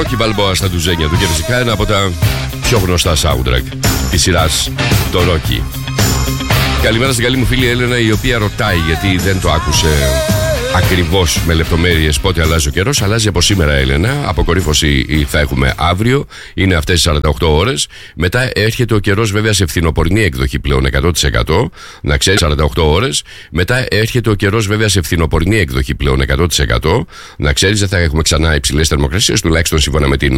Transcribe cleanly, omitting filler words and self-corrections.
Rocky Balboa στα ντουζένια του και φυσικά ένα από τα πιο γνωστά soundtrack της σειράς, το Rocky. Καλημέρα στην καλή μου φίλη Έλενα, η οποία ρωτάει γιατί δεν το άκουσε ακριβώς με λεπτομέρειες πότε αλλάζει ο καιρός. Αλλάζει από σήμερα, Έλενα. Αποκορύφωση θα έχουμε αύριο. Είναι αυτές οι 48 ώρες. Μετά έρχεται ο καιρός, βέβαια, σε φθινοπορεινή εκδοχή πλέον 100%. Να ξέρεις, 48 ώρες. Μετά έρχεται ο καιρός, βέβαια, σε φθινοπορεινή εκδοχή πλέον 100%. Να ξέρεις, δεν θα έχουμε ξανά υψηλές θερμοκρασίες, τουλάχιστον σύμφωνα με την